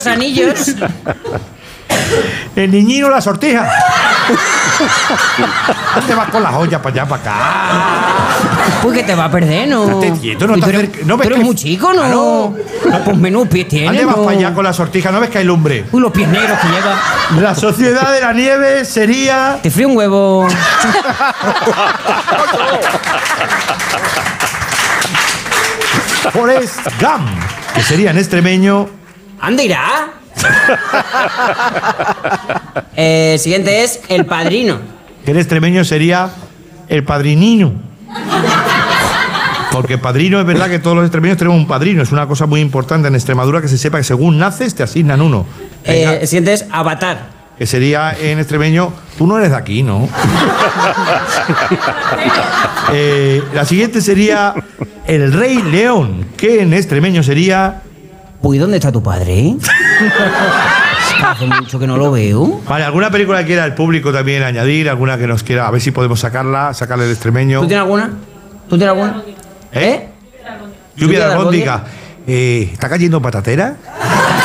anillos. El niñino la sortija. ¿Dónde vas con las ollas para allá, para acá? Pues que te va a perder, ¿no? Estate quieto, no te acerques. ¿No ves pero que es muy chico, ¿no? Claro. Pues menos pies tiene, ¿Dónde vas ¿no? para allá con la sortija? ¿No ves que hay lumbre? Uy, los pies negros que lleva. La sociedad de la nieve sería... Te frío un huevo. Forrest Gump, que sería en extremeño... ¿Anda irá? Siguiente es El Padrino. Que en extremeño sería el padrinino. Porque padrino es verdad que todos los extremeños tenemos un padrino. Es una cosa muy importante en Extremadura que se sepa que según naces te asignan uno. El siguiente es Avatar. Que sería en extremeño, tú no eres de aquí, ¿no? La siguiente sería El Rey León, que en extremeño sería... Uy, ¿dónde está tu padre? Hace mucho que no lo veo. Vale, ¿alguna película que quiera el público también añadir? ¿Alguna que nos quiera? A ver si podemos sacarle el extremeño. ¿Tú tienes alguna? ¿Tú tienes alguna? Lluvia de albóndiga. ¿Está cayendo patatera?